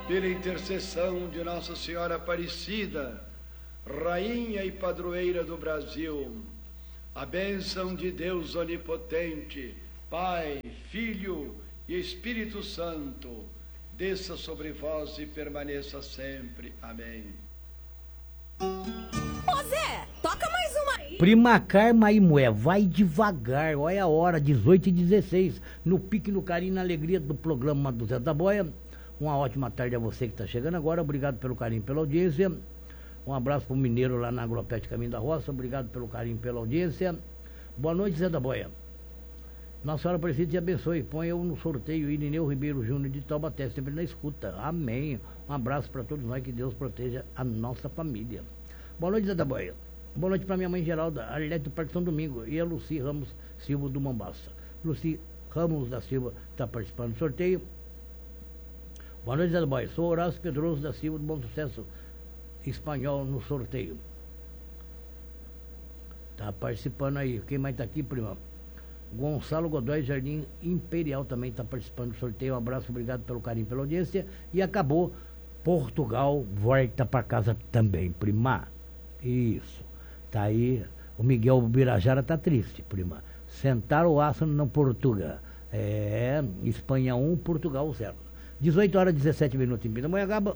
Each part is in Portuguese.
pela intercessão de Nossa Senhora Aparecida, Rainha e Padroeira do Brasil, a bênção de Deus Onipotente, Pai, Filho e Espírito Santo, desça sobre vós e permaneça sempre. Amém. Ô Zé, toca mais uma aí. Prima Carma e Moé, vai devagar, olha a hora, 18h16, no pique, no carinho, na alegria do programa do Zé da Boia. Uma ótima tarde a você que está chegando agora, obrigado pelo carinho, pela audiência. Um abraço pro Mineiro lá na Agropet Caminho da Roça, obrigado pelo carinho, pela audiência. Boa noite, Zé da Boia. Nossa Senhora Aparecida te abençoe, põe eu no sorteio, Irineu Ribeiro Júnior de Taubaté, sempre na escuta, amém. Um abraço para todos nós, que Deus proteja a nossa família. Boa noite, Zé da Boia. Boa noite para minha mãe Geralda, Arlete do Parque São Domingo, e a Luci Ramos Silva do Mombaça. Luci Ramos da Silva está participando do sorteio. Boa noite, Zé da Boia. Sou Horácio Pedroso da Silva do Bom Sucesso Espanhol no sorteio. Tá participando aí. Quem mais tá aqui, prima? Gonçalo Godoy Jardim Imperial também está participando do sorteio. Um abraço, obrigado pelo carinho, pela audiência. E acabou. Portugal volta para casa também, prima. Isso. Tá aí. O Miguel Birajara tá triste, prima. Sentaram o aço no Portugal. Espanha 1, Portugal 0. 18h17 em Pindamonhangaba.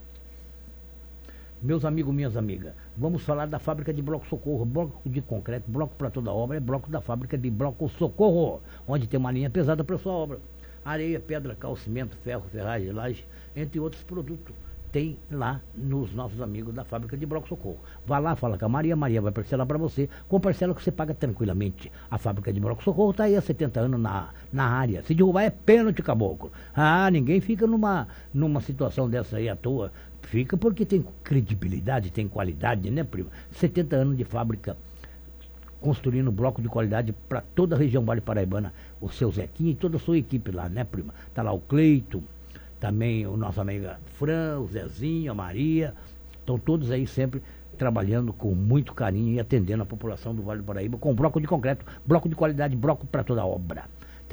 Meus amigos, minhas amigas, vamos falar da fábrica de bloco Socorro, bloco de concreto, bloco para toda obra, é bloco da fábrica de bloco Socorro, onde tem uma linha pesada para sua obra. Areia, pedra, cal, cimento, ferro, ferragem, laje, entre outros produtos. Tem lá nos nossos amigos da fábrica de bloco Socorro. Vá lá, fala com a Maria vai parcelar para você, com parcela que você paga tranquilamente. A fábrica de bloco Socorro está aí há 70 anos na área. Se derrubar é pênalti, caboclo. Ninguém fica numa situação dessa aí à toa. Fica porque tem credibilidade, tem qualidade, né, prima? 70 anos de fábrica, construindo bloco de qualidade para toda a região Vale Paraibana. O seu Zequinha e toda a sua equipe lá, né, prima? Tá lá o Cleito, também o nosso amigo Fran, o Zezinho, a Maria. Estão todos aí sempre trabalhando com muito carinho e atendendo a população do Vale do Paraíba com bloco de concreto, bloco de qualidade, bloco para toda a obra.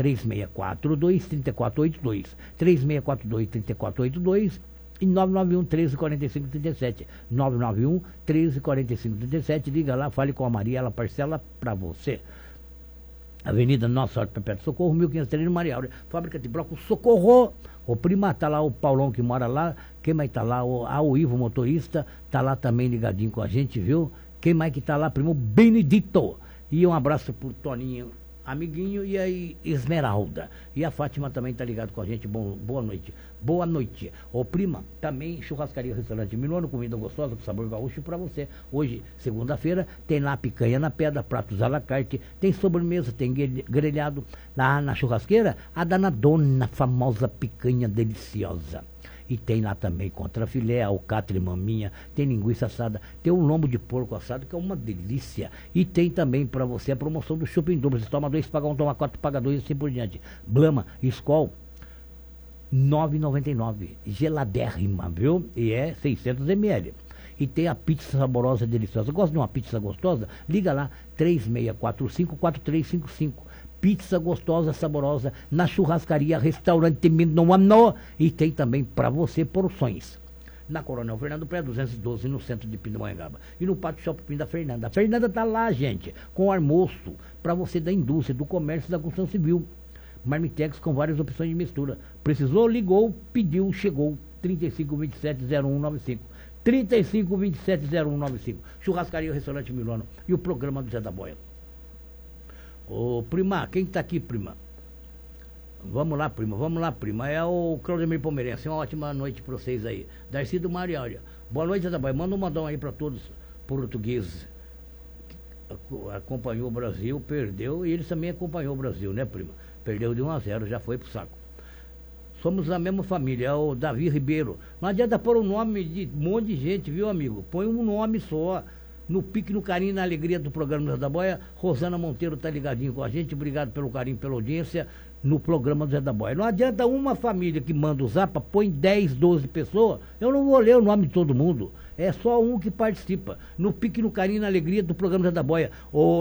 3642-3482, 3642-3482 e 991-1345-37, 991-1345-37, liga lá, fale com a Maria, ela parcela para você. Avenida Nossa Senhora Perpétua Socorro, 1503, Maria Áurea, fábrica de bloco Socorro. O prima tá lá, o Paulão que mora lá, quem mais tá lá? O Ivo, motorista, tá lá também ligadinho com a gente, viu? Quem mais que tá lá, primo? Benedito. E um abraço pro Toninho, amiguinho, e aí Esmeralda. E a Fátima também tá ligado com a gente. Boa noite. Boa noite. Ô prima, também churrascaria, restaurante Milano, comida gostosa com sabor gaúcho pra você. Hoje, segunda-feira, tem lá picanha na pedra, pratos à la carte, tem sobremesa, tem grelhado. Lá na churrasqueira, a danadona, famosa picanha deliciosa. E tem lá também contrafilé, alcatra e maminha, tem linguiça assada, tem um lombo de porco assado, que é uma delícia. E tem também para você a promoção do Shopping Dobro. Você toma 2, paga 1, toma 4, paga 2 e assim por diante. Blama, Skol, 9,99. Geladérrima, viu? E é 600 ml. E tem a pizza saborosa e deliciosa. Gosta de uma pizza gostosa? Liga lá, 3645-4355. Pizza gostosa, saborosa, na churrascaria, restaurante Minuano. E tem também para você porções. Na Coronel Fernando Pré, 212, no centro de Pindamonhangaba. E no Pátio Shopping da Fernanda. A Fernanda tá lá, gente, com almoço para você da indústria, do comércio e da construção civil. Marmitex com várias opções de mistura. Precisou, ligou, pediu, chegou. 3527-0195. 3527-0195. Churrascaria, restaurante Milano. E o programa do Zé da Boia. Ô, prima, quem tá aqui, prima? Vamos lá, prima. É o Claudemir Palmeirense. Uma ótima noite pra vocês aí. Darcy do Maria Áurea. Boa noite, Zé da Boia. Manda um modão aí pra todos portugueses. Acompanhou o Brasil, perdeu, e eles também acompanhou o Brasil, né, prima? Perdeu de 1-0, já foi pro saco. Somos da mesma família, é o Davi Ribeiro. Não adianta pôr o nome de um monte de gente, viu, amigo? Põe um nome só. No pique, no carinho, na alegria do programa Zé da Boia. Rosana Monteiro tá ligadinho com a gente. Obrigado pelo carinho, pela audiência no programa do Zé da Boia. Não adianta uma família que manda o zapa, põe 10, 12 pessoas. Eu não vou ler o nome de todo mundo. É só um que participa. No pique, no carinho, na alegria do programa Zé da Boia. Ô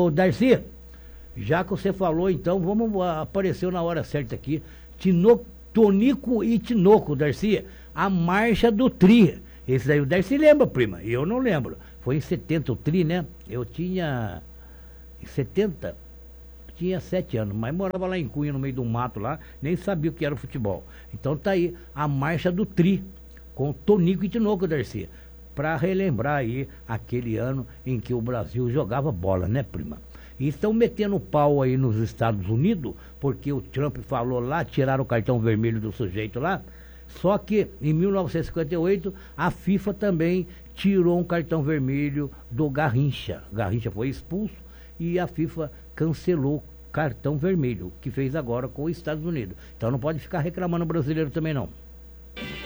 Darcy, já que você falou, então, vamos aparecer na hora certa aqui. Tonico e Tinoco, Darcy, a Marcha do Tri. Esse daí o Darcy lembra, prima, eu não lembro. Foi em 70 o Tri, né? Eu tinha, em 70, tinha 7 anos, mas morava lá em Cunha, no meio do mato lá, nem sabia o que era o futebol. Então tá aí, a Marcha do Tri, com Tonico e Tinoco, Darcy, para relembrar aí aquele ano em que o Brasil jogava bola, né, prima? E estão metendo pau aí nos Estados Unidos, porque o Trump falou lá, tiraram o cartão vermelho do sujeito lá. Só que em 1958 a FIFA também tirou um cartão vermelho do Garrincha. Garrincha foi expulso e a FIFA cancelou o cartão vermelho, que fez agora com os Estados Unidos. Então não pode ficar reclamando o brasileiro também não.